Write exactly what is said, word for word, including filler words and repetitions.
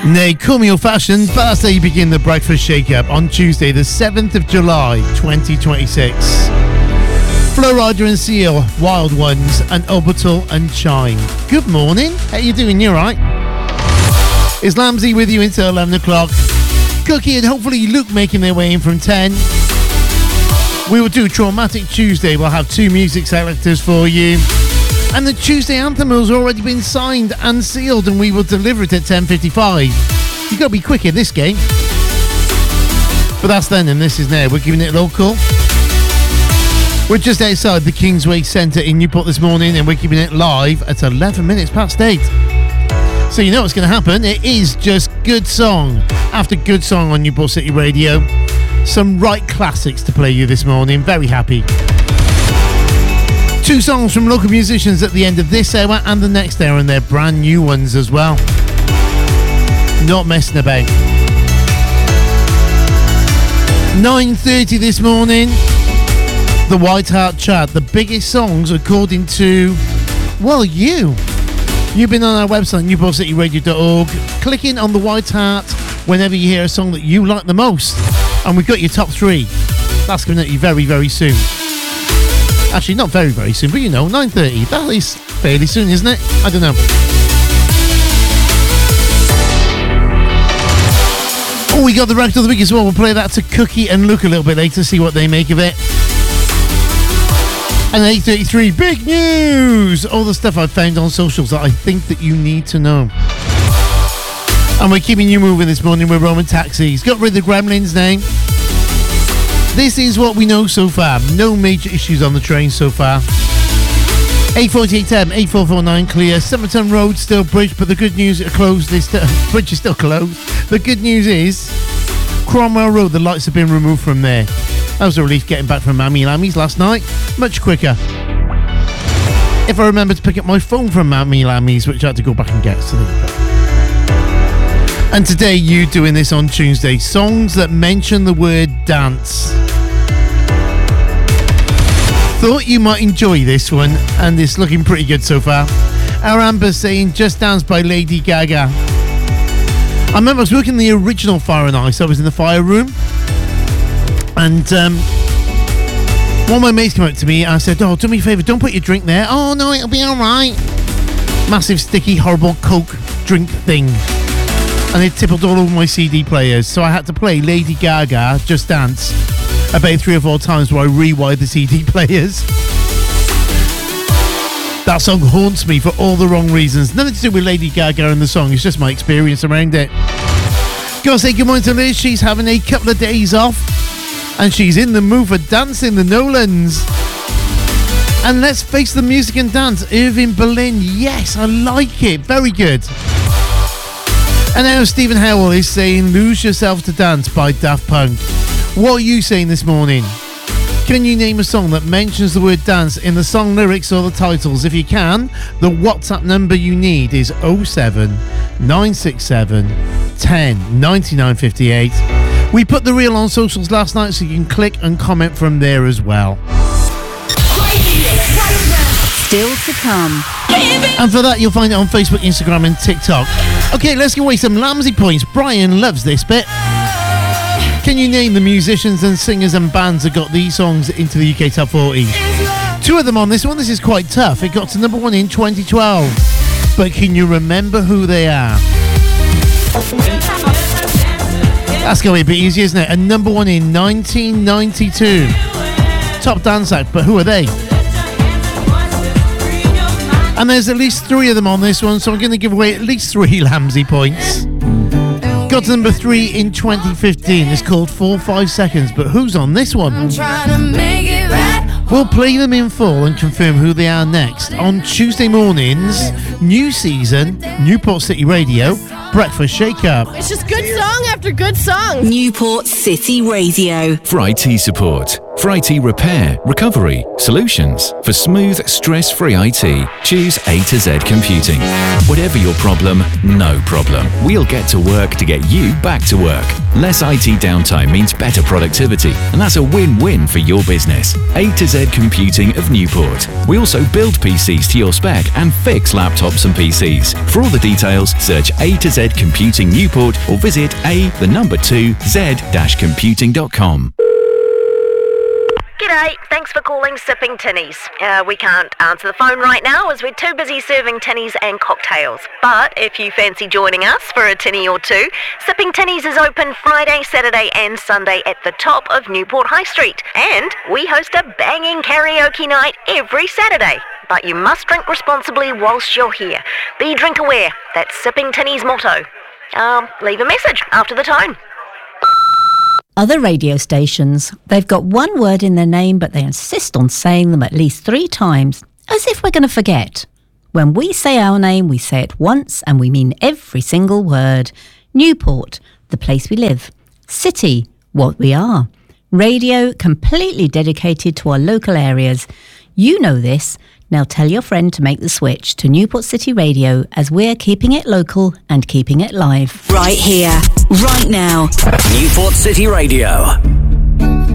Nay, call me old-fashioned, but that's how you begin the Breakfast Shake-Up on Tuesday, the seventh of July, twenty twenty-six. Flo Rida and Seal, Wild Ones, and Orbital and Chime. Good morning. How you doing? You alright? It's Lamsey with you until eleven o'clock. Cookie and hopefully Luke making their way in from ten. We will do Traumatic Tuesday. We'll have two music selectors for you. And the Tuesday anthem has already been signed and sealed, and we will deliver it at ten fifty-five. You've got to be quick in this game. But that's then, and this is now. We're giving it local. We're just outside the Kingsway Centre in Newport this morning, and we're keeping it live at eleven minutes past eight. So you know what's going to happen. It is just good song after good song on Newport City Radio. Some right classics to play you this morning. Very happy. Two songs from local musicians at the end of this hour and the next hour, and they're brand new ones as well. Not messing about. nine thirty this morning. The White Hart Chart. The biggest songs according to, well, you. You've been on our website, newport city radio dot org, clicking on the White Hart whenever you hear a song that you like the most. And we've got your top three. That's coming at you very, very soon. Actually, not very, very soon, but you know, nine thirty. That is fairly soon, isn't it? I don't know. Oh, we got the record of the week as well. We'll play that to Cookie and Luke a little bit later, see what they make of it. And eight thirty-three, big news! All the stuff I've found on socials that I think that you need to know. And we're keeping you moving this morning with Roman Taxis. Got rid of the Gremlins now. This is what we know so far. No major issues on the train so far. eight forty-eight M, eight four four nine clear. Somerton Road still bridge, but the good news is closed. This st- bridge is still closed. The good news is Cromwell Road, the lights have been removed from there. That was a relief getting back from Mammy Lammy's last night. Much quicker. If I remember to pick up my phone from Mammy Lammy's, which I had to go back and get. So there you go. And today you doing this on Tuesday. Songs that mention the word dance. Thought you might enjoy this one, and it's looking pretty good so far. Our Amber saying Just Dance by Lady Gaga. I remember I was working the original Fire and Ice. I was in the fire room. And um, one of my mates came up to me and I said, oh, do me a favour, don't put your drink there. Oh, no, it'll be all right. Massive, sticky, horrible Coke drink thing. And it tippled all over my C D players. So I had to play Lady Gaga, Just Dance, about three or four times while I rewired the C D players. That song haunts me for all the wrong reasons. Nothing to do with Lady Gaga and the song. It's just my experience around it. Gotta say good morning to Liz. She's having a couple of days off. And she's in the mood for dancing the Nolans. And let's face the music and dance. Irving Berlin. Yes, I like it. Very good. And now Stephen Howell is saying Lose Yourself to Dance by Daft Punk. What are you saying this morning? Can you name a song that mentions the word dance in the song lyrics or the titles? If you can, the WhatsApp number you need is oh seven nine six seven ten ninety-nine fifty-eight. We put the reel on socials last night, so you can click and comment from there as well. Still to come. And for that, you'll find it on Facebook, Instagram and TikTok. Okay, let's give away some Lamsey points. Brian loves this bit. Can you name the musicians and singers and bands that got these songs into the U K Top forty? Two of them on this one. This is quite tough. It got to number one in twenty twelve. But can you remember who they are? That's going to be a bit easy, isn't it? And number one in nineteen ninety-two. Top dance act, but who are they? And there's at least three of them on this one, so I'm going to give away at least three Lamsey points. Got to number three in twenty fifteen. It's called Four Five Seconds, but who's on this one? I'm trying to make it right. We'll play them in full and confirm who they are next on Tuesday mornings. New season, Newport City Radio, Breakfast Shake-Up. It's just good song after good song. Newport City Radio. For I T support, For I T repair, recovery, solutions, for smooth, stress-free I T, choose A to Z Computing. Whatever your problem, no problem. We'll get to work to get you back to work. Less I T downtime means better productivity, and that's a win-win for your business. A to Z Computing of Newport. We also build P Cs to your spec and fix laptops and P Cs. For all the details, search A to Z Computing Newport or visit a the number two z dash computing dot com. G'day, thanks for calling Sipping Tinnies. Uh, we can't answer the phone right now as we're too busy serving tinnies and cocktails. But if you fancy joining us for a tinny or two, Sipping Tinnies is open Friday, Saturday and Sunday at the top of Newport High Street. And we host a banging karaoke night every Saturday. But you must drink responsibly whilst you're here. Be drink aware. That's Sipping Tinnies' motto. Um, leave a message after the tone. Other radio stations, they've got one word in their name, but they insist on saying them at least three times, as if we're going to forget. When we say our name, we say it once, and we mean every single word. Newport, the place we live. City, what we are. Radio, completely dedicated to our local areas. You know this. Now tell your friend to make the switch to Newport City Radio, as we're keeping it local and keeping it live. Right here, right now. Newport City Radio.